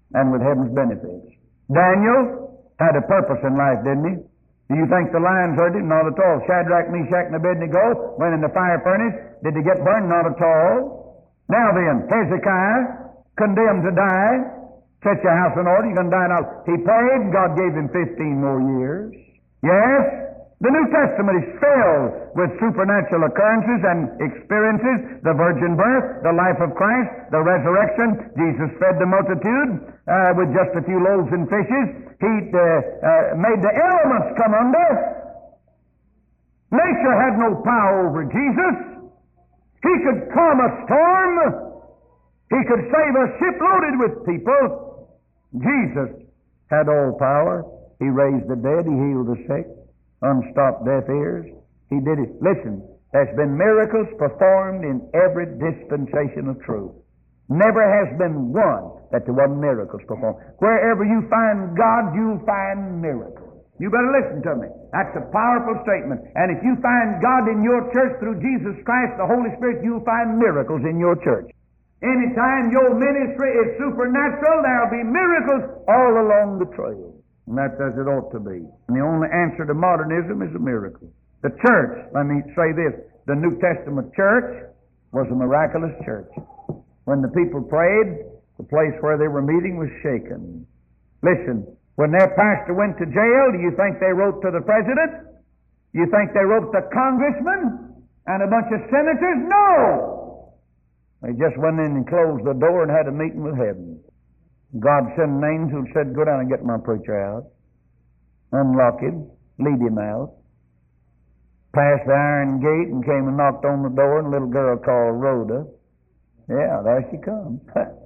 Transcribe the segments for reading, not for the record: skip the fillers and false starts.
and with heaven's benefits. Daniel had a purpose in life, didn't he? Do you think the lions hurt him? Not at all. Shadrach, Meshach, and Abednego went in the fire furnace. Did they get burned? Not at all. Now then, Hezekiah, condemned to die, set your house in order, you're going to die now. He prayed, and God gave him 15 more years. Yes, the New Testament is filled with supernatural occurrences and experiences. The virgin birth, the life of Christ, the resurrection. Jesus fed the multitude with just a few loaves and fishes. He made the elements come under. Nature had no power over Jesus. He could calm a storm. He could save a ship loaded with people. Jesus had all power. He raised the dead. He healed the sick. Unstopped deaf ears. He did it. Listen, there's been miracles performed in every dispensation of truth. Never has been one that there wasn't miracles performed. Wherever you find God, you'll find miracles. You better listen to me. That's a powerful statement. And if you find God in your church through Jesus Christ, the Holy Spirit, you'll find miracles in your church. Anytime your ministry is supernatural, there'll be miracles all along the trail. And that's as it ought to be. And the only answer to modernism is a miracle. The church, let me say this, the New Testament church was a miraculous church. When the people prayed, the place where they were meeting was shaken. Listen, when their pastor went to jail, do you think they wrote to the president? Do you think they wrote to congressmen and a bunch of senators? No! They just went in and closed the door and had a meeting with heaven. God sent an angel and said, go down and get my preacher out. Unlock him, lead him out. Passed the iron gate and came and knocked on the door, and a little girl called Rhoda. Yeah, there she comes.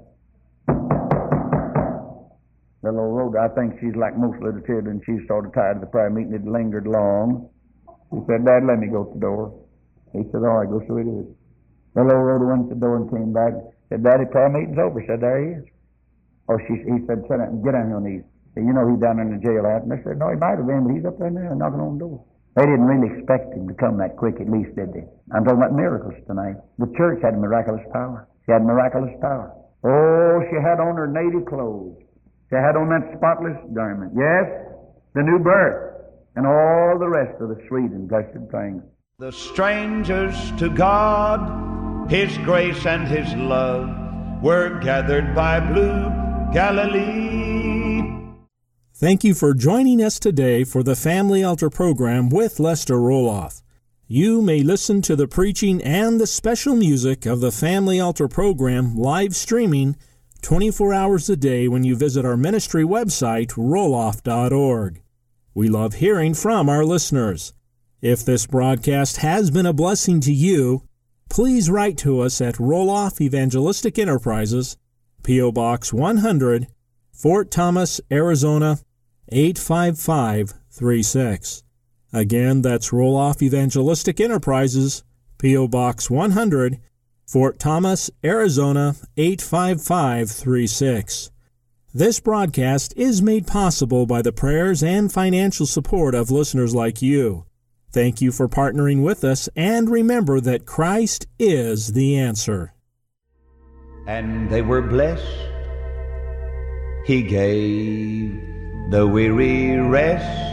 Little old Rhoda, I think she's like most little children. She's sort of tired of the prayer meeting. It lingered long. She said, Dad, let me go to the door. He said, all right, go, so it is. Little old Rhoda went to the door and came back. Said, Daddy, prayer meeting's over. Said, there he is. Or he said, sit down, get on your knees. Said, you know he's down in the jail out. And they said, no, he might have been, but he's up there now knocking on the door. They didn't really expect him to come that quick, at least, did they? I'm talking about miracles tonight. The church had miraculous power. She had miraculous power. Oh, she had on her native clothes. She had on that spotless garment. Yes, the new birth, and all the rest of the sweet and blessed things. The strangers to God, His grace and His love, were gathered by blue Galilee. Thank you for joining us today for the Family Altar program with Lester Roloff. You may listen to the preaching and the special music of the Family Altar program live streaming 24 hours a day when you visit our ministry website, roloff.org. We love hearing from our listeners. If this broadcast has been a blessing to you, please write to us at Roloff Evangelistic Enterprises, P.O. Box 100, Fort Thomas, Arizona, 85536. Again, that's Roloff Evangelistic Enterprises, P.O. Box 100, Fort Thomas, Arizona, 85536. This broadcast is made possible by the prayers and financial support of listeners like you. Thank you for partnering with us, and remember that Christ is the answer. And they were blessed. He gave the weary rest.